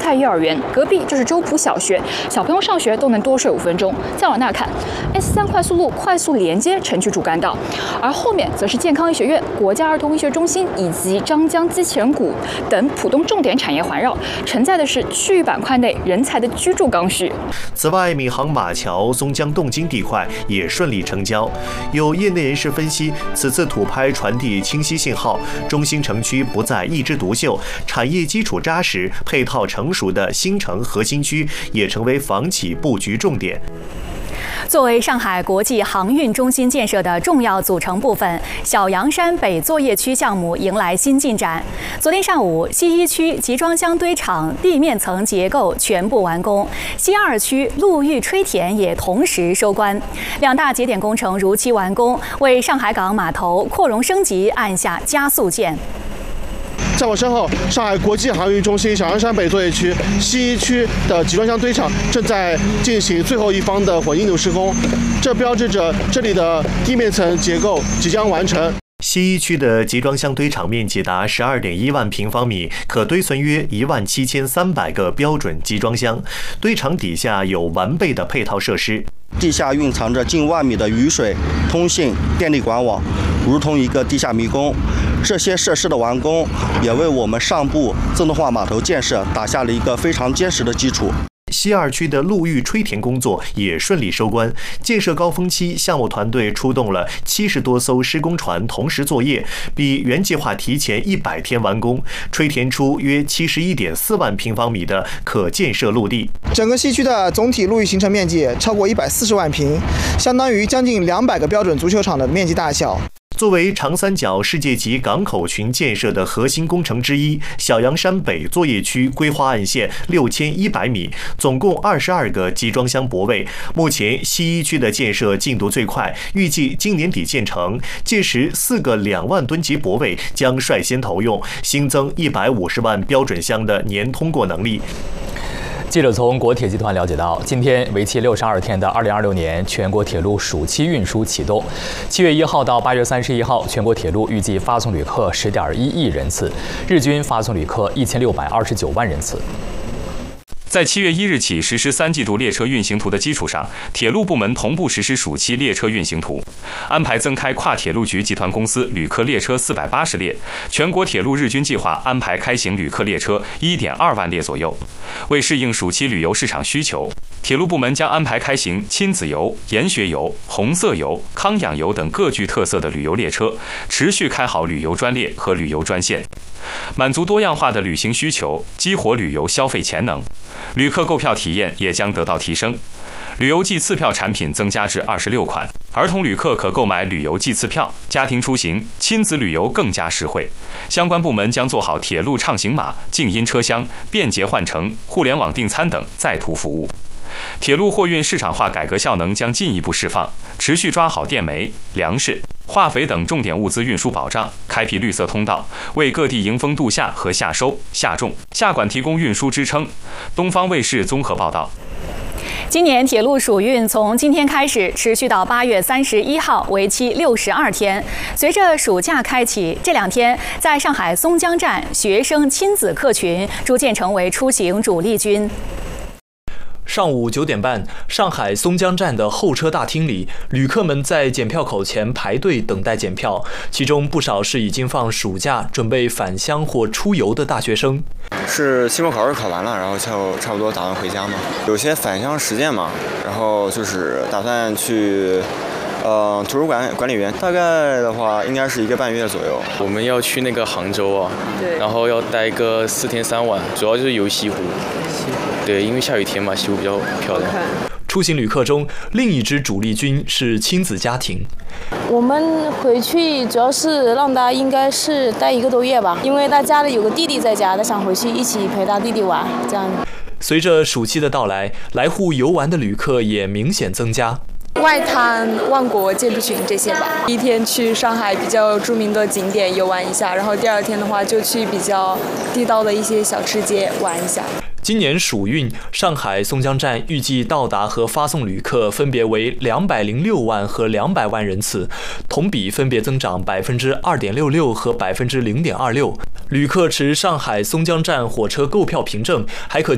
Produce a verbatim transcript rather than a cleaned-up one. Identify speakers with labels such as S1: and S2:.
S1: 泰幼儿园，隔壁就是周浦小学，小朋友上学都能多睡五分钟。再往那看 ，S 三快速路快速连接城区主干道，而后面则是健康医学院、国家儿童医学中心以及张江机器人谷等浦东重点产业环绕，承载的是区域板块内人才的居住刚需。
S2: 此外，闵行马桥、松江洞津地块也顺利成交。有业内人士分析，此次土拍传递清晰信号，中心城区不再一枝独秀，产业基础扎实、配套成熟的新城核心区也成为房企布局重点。
S3: 作为上海国际航运中心建设的重要组成部分，小洋山北作业区项目迎来新进展。昨天上午，西一区集装箱堆场地面层结构全部完工，西二区陆域吹填也同时收官，两大节点工程如期完工，为上海港码头扩容升级按下加速键。
S4: 在我身后，上海国际航运中心小洋山北作业区西一区的集装箱堆场正在进行最后一方的混凝土施工，这标志着这里的地面层结构即将完成。
S2: 西一区的集装箱堆场面积达十二点一万平方米，可堆存约一万七千三百个标准集装箱。堆场底下有完备的配套设施，
S5: 地下蕴藏着近万米的雨水、通信、电力管网，如同一个地下迷宫。这些设施的完工，也为我们上部自动化码头建设打下了一个非常坚实的基础。
S2: 西二区的陆域吹填工作也顺利收官。建设高峰期，项目团队出动了七十多艘施工船同时作业，比原计划提前一百天完工，吹填出约七十一点四万平方米的可建设陆地。
S6: 整个西区的总体陆域形成面积超过一百四十万平，相当于将近两百个标准足球场的面积大小。
S2: 作为长三角世界级港口群建设的核心工程之一，小洋山北作业区规划岸线六千一百米，总共二十二个集装箱泊位。目前西一区的建设进度最快，预计今年底建成。届时，四个两万吨级泊位将率先投用，新增一百五十万标准箱的年通过能力。
S7: 记者从国铁集团了解到，今天为期六十二天的二零二六年全国铁路暑期运输启动。七月一号到八月三十一号，全国铁路预计发送旅客十点一亿人次，日均发送旅客一千六百二十九万人次。
S8: 在七月一日起实施三季度列车运行图的基础上，铁路部门同步实施暑期列车运行图，安排增开跨铁路局集团公司旅客列车四百八十列，全国铁路日均计划安排开行旅客列车一点二万列左右。为适应暑期旅游市场需求，铁路部门将安排开行亲子游、研学游、红色游、康养游等各具特色的旅游列车，持续开好旅游专列和旅游专线，满足多样化的旅行需求，激活旅游消费潜能。旅客购票体验也将得到提升，旅游季次票产品增加至二十六款，儿童旅客可购买旅游季次票，家庭出行、亲子旅游更加实惠。相关部门将做好铁路畅行码、静音车厢、便捷换乘、互联网订餐等在途服务。铁路货运市场化改革效能将进一步释放，持续抓好电煤、粮食、化肥等重点物资运输保障，开辟绿色通道，为各地迎峰度夏和夏收、夏种、夏管提供运输支撑。东方卫视综合报道。
S3: 今年铁路暑运从今天开始，持续到八月三十一号，为期六十二天。随着暑假开启，这两天在上海松江站，学生亲子客群逐渐成为出行主力军。
S9: 上午九点半，上海松江站的候车大厅里，旅客们在检票口前排队等待检票，其中不少是已经放暑假准备返乡或出游的大学生。
S10: 是期末考试考完了，然后就差不多打算回家嘛。有些返乡实践嘛，然后就是打算去呃，图书馆管理员，大概的话应该是一个半月左右。
S11: 我们要去那个杭州啊，对，然后要待个四天三晚，主要就是游西湖。对，因为下雨天嘛，西湖比较漂亮。
S9: 出行旅客中，另一支主力军是亲子家庭。
S12: 我们回去主要是让他应该是待一个多月吧，因为他家里有个弟弟在家，他想回去一起陪他弟弟玩，这样。
S9: 随着暑期的到来，来沪游玩的旅客也明显增加。
S13: 外滩、万国建筑群这些吧。第一天去上海比较著名的景点游玩一下，然后第二天的话就去比较地道的一些小吃街玩一下。
S9: 今年暑运，上海松江站预计到达和发送旅客分别为两百零六万和两百万人次，同比分别增长百分之二点六六和百分之零点二六。旅客持上海松江站火车购票凭证，还可